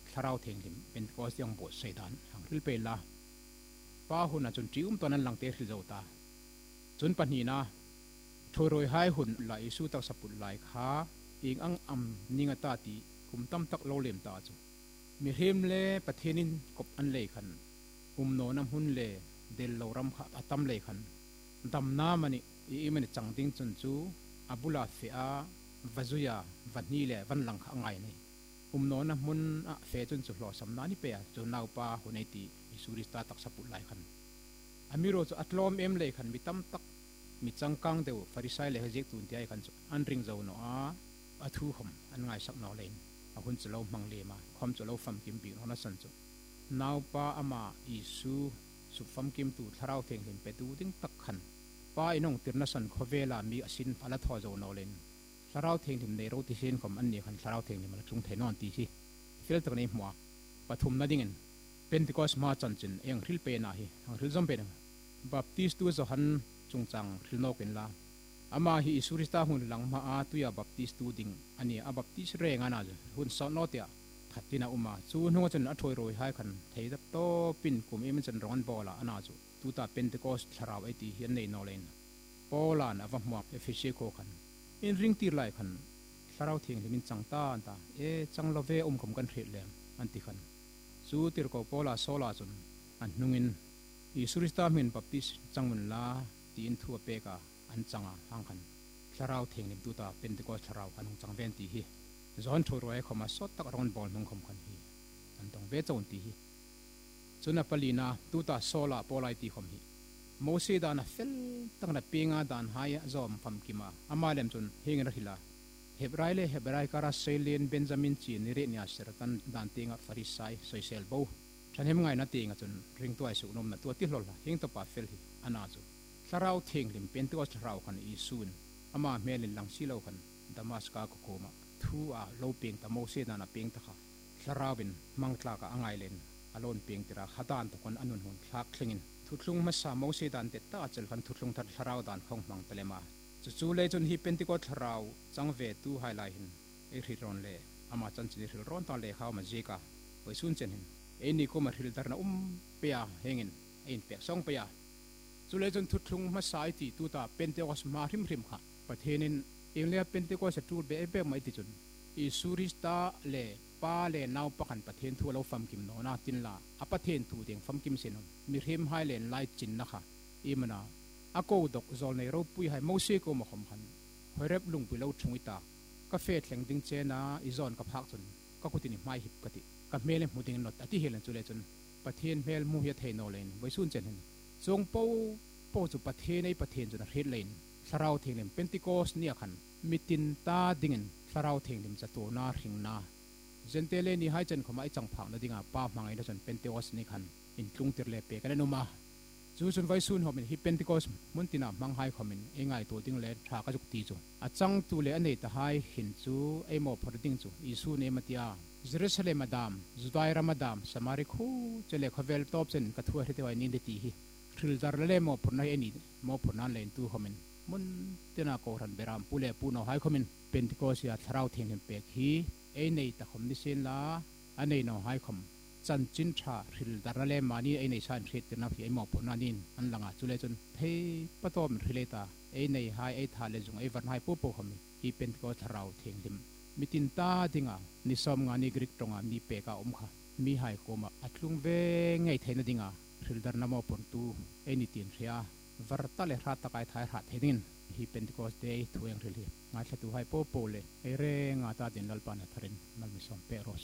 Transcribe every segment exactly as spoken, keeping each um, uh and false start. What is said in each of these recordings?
ทาราวเทงลิมเป็นก็เสียงบทเสดันหังริลเปล่าป้าหุ่นจนจีอุ้มตัวนั้นหลังเตะริลเจ้าตาจนปัญญาทรอยหายหุ่นไหลสู้ตักสปุลไหลขาอิงอังอัมนิงตาตีคุมตั้มตักโลเลมตาจูมีเฮมเล่ประเทศนินกบอันเล่ขันอุมโนน้ำหุ่นเล่เดลโลรัมขาตั้มเล่ขันดำน้ำมันอีมันจังติงจนจูอับุลาเฟียวัจุยาวันนี้เล่วันหลังข้างไงนี่อุมโนน้ำหุ่นเฟจนจูหล่อสำนักนี่เปียจนนาวปาหุ่นไอตีอิสุริสตาตักสปุลไหลขันอามิโรจูอัตลอมเอ็มเล่ขันมีตั้มตักมีจังกังเดียวฟาริสัยเล่เฮจิกตุนที่ไอขันจูอันริงเจ้าหนออัทุขมอันไงสักนอเลนอาหุ่นจะเล่ามังเลมาความจะเล่าฟัมกิมบีนอนัสันจูนาวปาอามาอิสุสุฟัมกิมตูทาราวเทงลิมเปตูดิ้งตักขันป้าอินงติรนัสันขเวลามีอสินพลัดทอเจ้านอเลนทาราวเทงลิมในโรติเซนของอันนี้ขันทาราวเทงลิมมันจุงเทนอนตีสิฟิลตรนี้หัวปฐุมนาดิ่งเป็นที่ก็สมาจันจินเองริลเปนาฮีทางริลจำเป็นบัพติสตัวจะหันจงจังริลนกินลาอามาฮีอิสุริสตาหุ่นหลังมาอาตุยาบัพติสตูดิ่งอันนี้อาบัพติสเรงานาจหุ่นสอนโนเตียขัดที่นาอุมาจูนหัวจนอัฐอยโรยหายขันเทียบโตปินกุมเอมันจนร้อนบอลาอนาจูตูตาเป็นที่ก็สราวไอตีเฮียนในนอเลนบอลานอวัมมัวเอฟเชโคขันอินริงตีไลขันสราวเทียงที่มินจังตาอันตาเอจังลเวอมคมกันเรียเลมอันติขันจูติรโกบอลาโซลาจนอันนุงินอิสุริสตามินบัพติสจังมุนลาตีอินทัวเปกาอันจังอ่ะฮังขันสราวเทียงนิมตูตาเป็นที่ก็สราวอันจังเวนตีฮีจอนทัวรวยเขามาสดตักร้อนบอลนุ่งคมกันฮีอันต้องเวจอนตีฮีจนนับปลีนาตูตาโซลาปอลายตีคมฮีโมเสดานะเฟลตั้งแต่ปีงาดานหายจอมฟัมกิมาอามาเลมจนเฮงรักิลาเฮบไรเลเฮบไรการาเซเลนเบนจามินจีนิเรเนียสระตันดานติงาฟาริไซโซเซลโบฉันเห็นไงนาติงาจนริงตัวไอสุนมนาตัวติลลาเฮงตบปาเฟลฮีอานาจูสราวเทงลิมเป็นตัวสราวกันอีซูนอามาเมลินลังซิโลกันดามัสกาโกโกมาทูอาโลเปียงตะโมเสนานาเปียงตะค่ะสราวินมังคลากะอังไงเลนอโลนเปียงติระขัดานตะคนอนุนหุนคลากคลิงินทุดลุงมาสามโมเสดานเตตาจัลคันทุดลุงทัดสราวดานของมังเปเลมาจู่จู่เลยจนฮีเป็นติกอสราวจังเวตูไฮไลหินเอริรอนเลอามาจันจิริรอนตาเลข้าวมาเจกาไปสุนเจนหินเอ็นนี่ก็มาฮิลดาร์นาอุ้มเปียเฮงินเอ็นเปียสองเปียจู่เลยจนทุดลุงมาสายตีตูตาเป็นติกอสมาริมริมค่ะประเทศนินเองเลียเป็นติกอสจูดเบเอเบไม่ติจุนอิสุริสตาเลป้าเลนาวปะกันประเทศทั่วเราฟัมกิมโนนาตินลาอประเทศทั่วเดียงฟัมกิมเซนมีเฮมไฮเลนไลจินนะคะอีมันนาอากดกจอลในเราปุยให้โมเสกโอมาคมหันหอยเร็บลุงปุยเราชงอิตากาเฟ่แข่งดิงเจนาอิจอนกับพักจนก็คุตินิไม่หิบกติกับเมลมูดิงนอตที่เฮลันจุเลจนประเทศเมลมูเฮเทโนเลนไว้สุนเจนทรงปูปูจุประเทศในประเทศจนเฮเลนสราวเทงเลนเป็นติโกสเนี่ยขันมิตินตาดิ่งสราวเทงลิมจะตัวนาหิงนาเจนเตเลนี่ให้จันขมาไอจังผังนั่นดิ่งอ่ะป้ามังไอเดชันเป็นติโกสนี่ขันอินกรุงติร์เลเปกันนุมาจูจนไว้ซุนหอมินฮิเป็นติโกสมุนตินามังไฮขมินเองไอตัวดิ่งเลทรากจุกตีจูอาจังตัวเลอันนี้ตาไฮหินจูไอโมพอดิ่งจูอิสุเนมติยาเจรุซาเล็มมาดามจุดไอรามาดามสมาริคูเจเลขเวลท็อปเซนกัทัวร์ที่ว่านินเดตีฮิทริลดาร์เลโมพอนัยเอนิดโมพอนันเลนตูขมินมุนเตนาโกรันเบรามปูเลปูนเอาให้ขมินเป็นที่ก็เสียทราวเทียงเห็นเปกฮีเอเนยตะขมนิเซนลาอันเนยเอาให้ขมจันจินชาริลดาร์เลมานีเอเนยชันเทตินาพี่ไอหมอปนานินอันหลังอ่ะจุเลจนเทปะตอมริเลตาเอเนยให้ไอทาเลจงไอวันให้ปูปูขมิฮีเป็นที่ก็ทราวเทียงลิมมิตินตาดิงอ่ะนิสอมงานิกริกตรงอ่ะมีเปกาอมค่ะมีให้โกมาอัตลุงเวงไงเทนดิงอ่ะริลดาร์นามอปนตูเอนิตินเรียวรตาเลรัตตะไคไทยรัตเฮดินฮีเป็นที่ก็สเดย์ทเวงริลีงาชตุให้โปโปเลเอเรงาตาดินลลปานาทรินมัลมิสอมเปโรเซ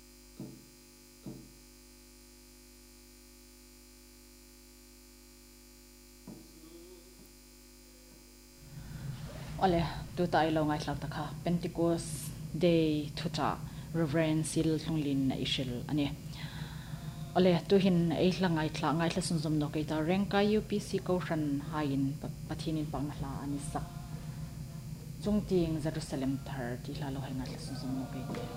โอเลดูตายลงไงหลักตะค่ะเป็นที่ก็สเดย์ทุจ่าเรเวรนซิลทงลินในอิชลอันนี้โอเลตัวหินไอ้หลังไงหลังไงหลักสมสมนกไอ้ตาเร่งกายยูพีซีก็รันหายินปะทินินปังหลาอันนี้สักจงจริงเยรูซาเล็มทาร์ที่ลาโลให้ไงหลักสมสมนกไอ้